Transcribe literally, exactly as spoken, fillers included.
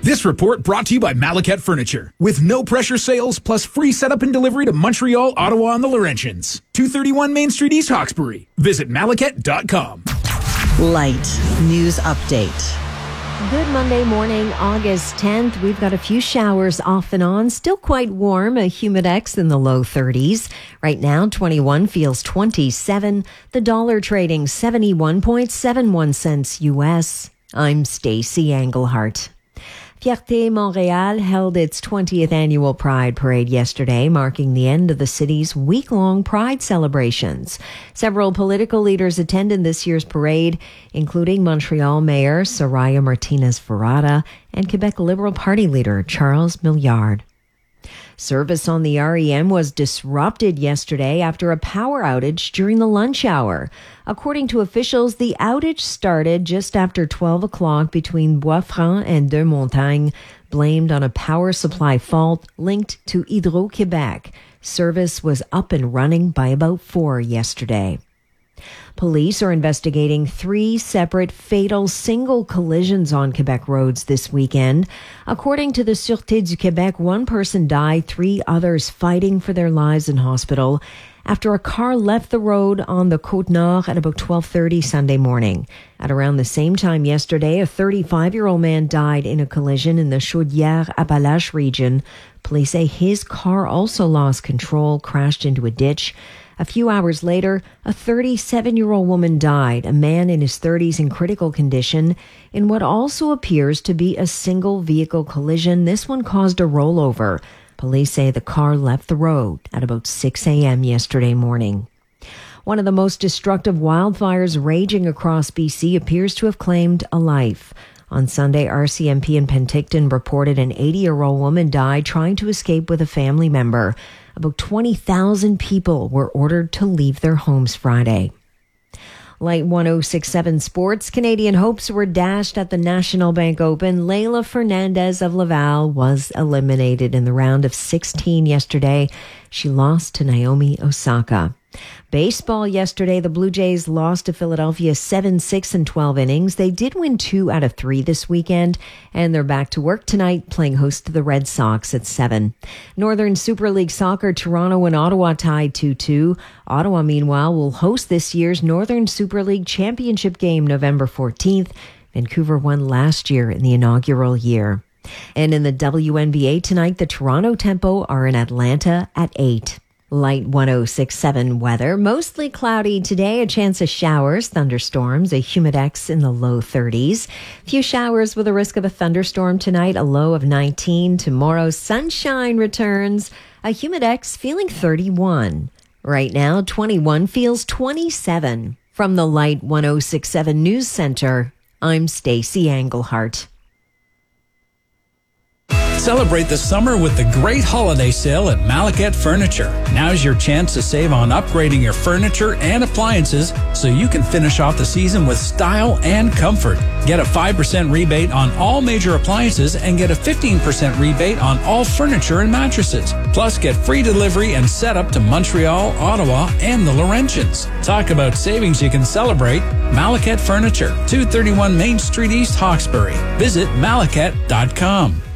This report brought to you by Malaket Furniture. With no pressure sales plus free setup and delivery to Montreal, Ottawa, and the Laurentians. two thirty-one Main Street, East Hawkesbury. Visit malaket dot com. Light News Update. Good Monday morning, August tenth. We've got a few showers off and on. Still quite warm, a humidex in the low thirties. Right now, twenty-one feels twenty-seven. The dollar trading seventy-one point seven one cents U S. I'm Stacey Englehart. Fierté Montréal held its twentieth annual Pride Parade yesterday, marking the end of the city's week-long Pride celebrations. Several political leaders attended this year's parade, including Montreal Mayor Soraya Martinez-Ferrada and Quebec Liberal Party leader Charles Milliard. Service on the R E M was disrupted yesterday after a power outage during the lunch hour. According to officials, the outage started just after twelve o'clock between Bois-Franc and Deux Montagnes, blamed on a power supply fault linked to Hydro-Québec. Service was up and running by about four yesterday. Police are investigating three separate fatal single collisions on Quebec roads this weekend. According to the Sûreté du Québec, one person died, three others fighting for their lives in hospital after a car left the road on the Côte-Nord at about twelve thirty Sunday morning. At around the same time yesterday, a thirty-five-year-old man died in a collision in the Chaudière-Appalaches region. Police say his car also lost control, crashed into a ditch. A few hours later, a thirty-seven-year-old woman died, a man in his thirties in critical condition, in what also appears to be a single-vehicle collision. This one caused a rollover. Police say the car left the road at about six a.m. yesterday morning. One of the most destructive wildfires raging across B C appears to have claimed a life. On Sunday, R C M P in Penticton reported an eighty-year-old woman died trying to escape with a family member. About twenty thousand people were ordered to leave their homes Friday. Light one oh six point seven Sports. Canadian hopes were dashed at the National Bank Open. Leylah Fernandez of Laval was eliminated in the round of sixteen yesterday. She lost to Naomi Osaka. Baseball yesterday, the Blue Jays lost to Philadelphia seven six in twelve innings. They did win two out of three this weekend, and they're back to work tonight, playing host to the Red Sox at seven. Northern Super League Soccer, Toronto and Ottawa tied two two. Ottawa, meanwhile, will host this year's Northern Super League Championship game November fourteenth. Vancouver won last year in the inaugural year. And in the W N B A tonight, the Toronto Tempo are in Atlanta at eight. Light one oh six point seven weather. Mostly cloudy today, a chance of showers, thunderstorms, a humidex in the low thirties. Few showers with a risk of a thunderstorm tonight, a low of nineteen. Tomorrow, sunshine returns, a humidex feeling thirty-one. Right now, twenty-one feels twenty-seven. From the Light one oh six point seven News Center, I'm Stacey Englehart. Celebrate the summer with the great holiday sale at Malaket Furniture. Now's your chance to save on upgrading your furniture and appliances so you can finish off the season with style and comfort. Get a five percent rebate on all major appliances and get a fifteen percent rebate on all furniture and mattresses. Plus, get free delivery and setup to Montreal, Ottawa, and the Laurentians. Talk about savings you can celebrate. Malaket Furniture, two thirty-one Main Street, East Hawkesbury. Visit malaket dot com.